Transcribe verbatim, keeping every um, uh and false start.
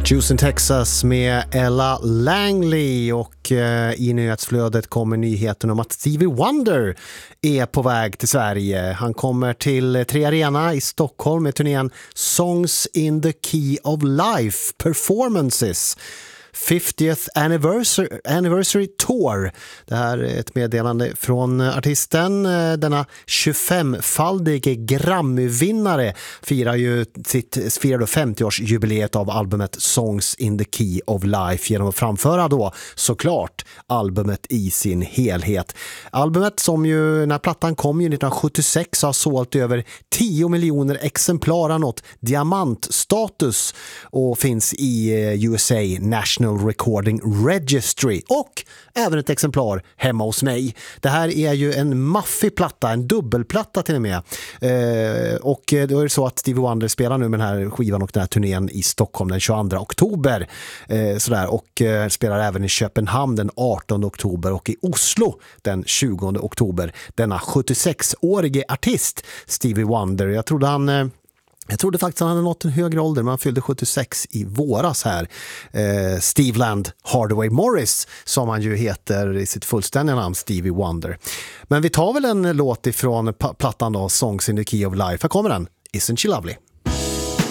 Houston, Texas med Ella Langley, och eh, i nyhetsflödet kommer nyheten om att Stevie Wonder är på väg till Sverige. Han kommer till Tre Arena i Stockholm med turnén Songs in the Key of Life Performances fiftieth anniversary, anniversary Tour. Det här är ett meddelande från artisten. Denna tjugofemfaldige Grammy-vinnare firar ju sitt firar femtioårsjubileet av albumet Songs in the Key of Life genom att framföra då såklart albumet i sin helhet. Albumet som ju, när plattan kom ju nittonhundrasjuttiosex, har sålt över tio miljoner exemplar, har nått diamantstatus och finns i U S A National Recording Registry, och även ett exemplar hemma hos mig. Det här är ju en maffig platta, en dubbelplatta till och med. Eh, och då är det så att Stevie Wonder spelar nu med den här skivan och den här turnén i Stockholm den tjugoandra oktober. Eh, sådär, och eh, spelar även i Köpenhamn den artonde oktober och i Oslo den tjugonde oktober. Denna sjuttiosexårige artist Stevie Wonder. Jag trodde han... Eh, Jag trodde faktiskt han hade nått en högre ålder, men han fyllde sjuttiosex i våras här. Eh, Steve Land Hardaway Morris, som han ju heter i sitt fullständiga namn, Stevie Wonder. Men vi tar väl en låt ifrån plattan då, Songs in the Key of Life. Här kommer den, Isn't She Lovely?